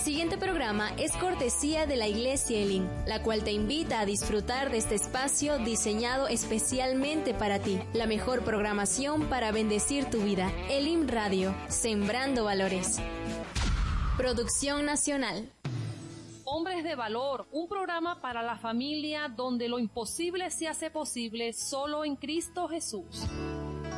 siguiente programa es cortesía de la Iglesia Elim, la cual te invita a disfrutar de este espacio diseñado especialmente para ti. La mejor programación para bendecir tu vida. Elim Radio, sembrando valores. Producción nacional. Hombres de Valor, un programa para la familia donde lo imposible se hace posible solo en Cristo Jesús.